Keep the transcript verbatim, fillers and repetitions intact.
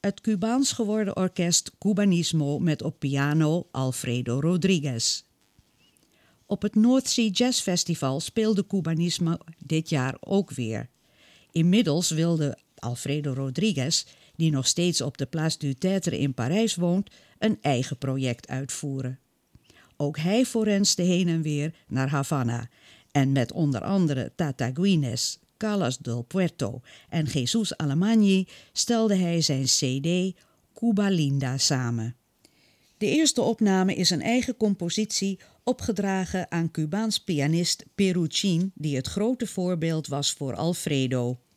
het Cubaans geworden orkest Cubanismo met op piano Alfredo Rodriguez. Op het North Sea Jazz Festival speelde Cubanismo dit jaar ook weer. Inmiddels wilde Alfredo Rodriguez, die nog steeds op de Place du Theatre in Parijs woont, een eigen project uitvoeren. Ook hij forenste heen en weer naar Havana en met onder andere Tata Guines, Carlos del Puerto en Jesus Alemany stelde hij zijn cd Cuba Linda samen. De eerste opname is een eigen compositie opgedragen aan Cubaans pianist Peruchin, die het grote voorbeeld was voor Alfredo.